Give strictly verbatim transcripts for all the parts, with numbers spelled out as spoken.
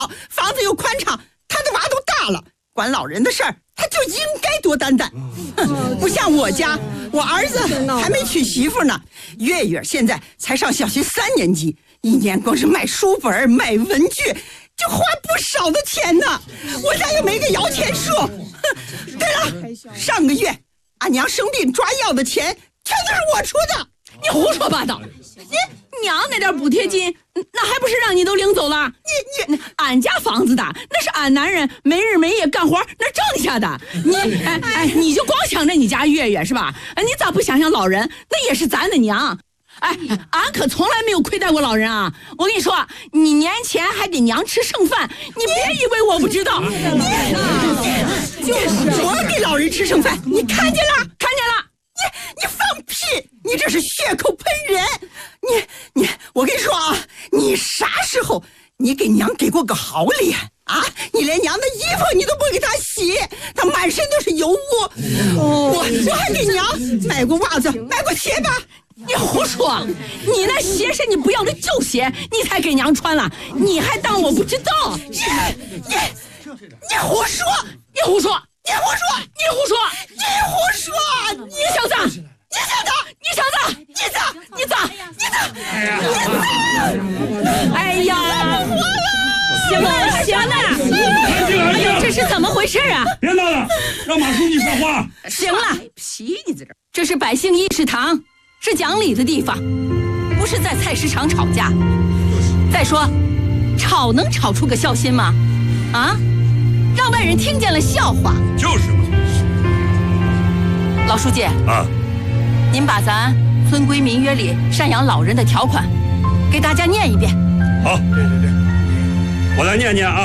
房子又宽敞，他的娃都大了，管老人的事儿他就应该多担待。不像我家，我儿子还没娶媳妇呢，月月现在才上小学三年级，一年光是买书本买文具就花不少的钱呢，我家又没个摇钱树。对了，上个月俺娘生病抓药的钱全都是我出的。 你胡说八道！你娘那点补贴金，那还不是让你都领走了？你你，俺家房子的那是俺男人没日没夜干活那挣下的。你哎哎，你就光想着你家月月是吧？你咋不想想老人？那也是咱的娘。哎，俺可从来没有亏待过老人啊！我跟你说，你年前还给娘吃剩饭，你别以为我不知道。你就是我给老人吃剩饭，你看见了？ 看见了。 你你放屁！你这是血口喷人！你你，我跟你说啊，你啥时候你给娘给过个好脸啊？你连娘的衣服你都不给她洗，她满身都是油污。哦、我我还给娘买过袜子，买过鞋吧？ 你胡说！你那鞋是你不要的旧鞋，你才给娘穿了，你还当我不知道？ 你你你胡说！ 你胡说！ 你胡说！ 你胡说！ 你胡说！ 你小子！ 你小子！ 你小子！ 你咋？ 你咋？ 你咋？ 哎呀！ 哎呀！行了行了！哎呦，这是怎么回事啊？ 别闹了，让马书记说话。 行了，皮你在这儿，这是百姓议事堂，是讲理的地方，不是在菜市场吵架。再说，吵能吵出个孝心吗？啊？让外人听见了笑话。 就是嘛。 老书记啊， 您把咱村规民约里赡养老人的条款给大家念一遍。 好，对对对，我来念念啊。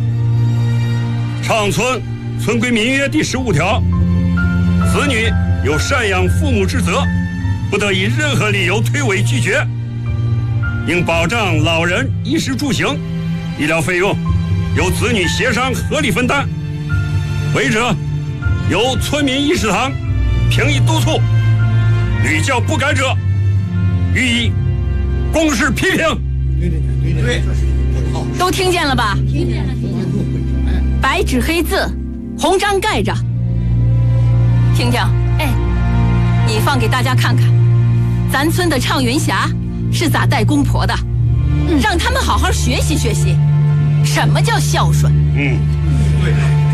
长村村规民约第十五条，子女有赡养父母之责，不得以任何理由推诿拒绝，应保障老人衣食住行、医疗费用由子女协商合理分担，违者由村民议事堂评议督促，屡教不改者予以公示批评。 对对对对对， 都听见了吧？听见了，听见了。白纸黑字，红章盖着。听听，哎，你放给大家看看，咱村的畅云霞是咋带公婆的，嗯、让他们好好学习学习，什么叫孝顺。 嗯，对。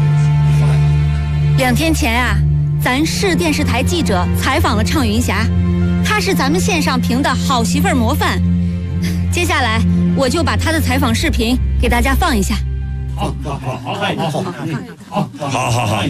两天前啊，咱市电视台记者采访了畅云霞，她是咱们县上评的好媳妇儿模范。接下来我就把她的采访视频给大家放一下。 好，好，好，好，好，好，好，好，好。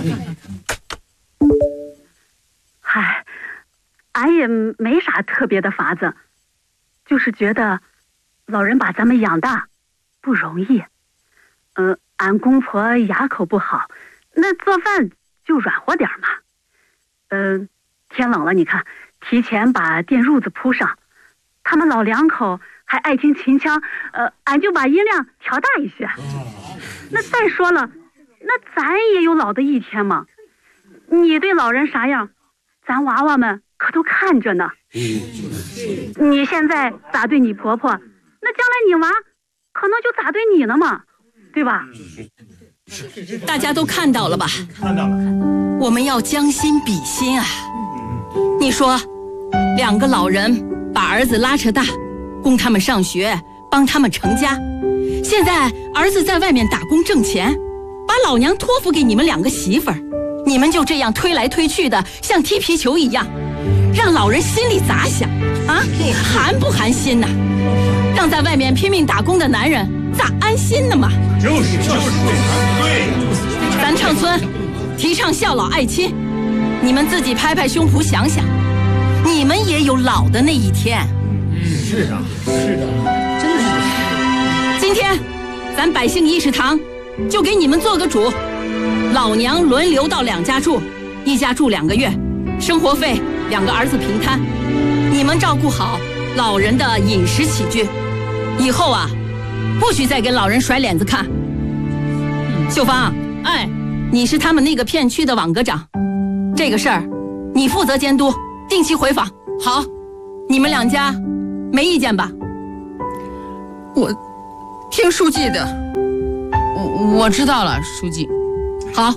嗨，俺也没啥特别的法子，就是觉得老人把咱们养大不容易。嗯、呃，俺公婆牙口不好，那做饭就软和点嘛。嗯、呃，天冷了，你看，提前把电褥子铺上。他们老两口还爱听秦腔，呃，俺就把音量调大一些。那再说了，那咱也有老的一天嘛。你对老人啥样，咱娃娃们可都看着呢。你现在咋对你婆婆，那将来你娃可能就咋对你了嘛，对吧？ 大家都看到了吧？ 看到了。 我们要将心比心啊！你说，两个老人把儿子拉扯大，供他们上学，帮他们成家。现在儿子在外面打工挣钱，把老娘托付给你们两个媳妇儿，你们就这样推来推去的，像踢皮球一样，让老人心里咋想啊？寒不寒心呐？让在外面拼命打工的男人咋安心呢嘛？ 就是就是对。 咱畅村提倡孝老爱亲，你们自己拍拍胸脯想想，你们也有老的那一天。 是啊，是的，真的是。 今天，咱百姓议事堂就给你们做个主，老娘轮流到两家住，一家住两个月，生活费两个儿子平摊，你们照顾好老人的饮食起居。以后啊，不许再给老人甩脸子看。秀芳，哎，你是他们那个片区的网格长，这个事儿你负责监督，定期回访。好，你们两家没意见吧？ 我听书记的。 我我知道了，书记。好。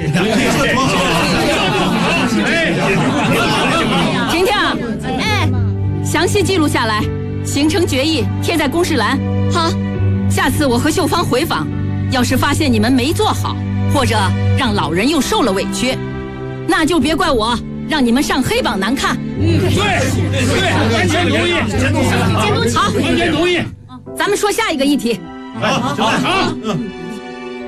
婷婷， 哎， 详细记录下来，形成决议贴在公示栏。 好， 下次我和秀芳回访，要是发现你们没做好，或者让老人又受了委屈，那就别怪我让你们上黑榜难看。 嗯，对对，完全同意。 好， 完全同意。 咱们说下一个议题。 好，好，好。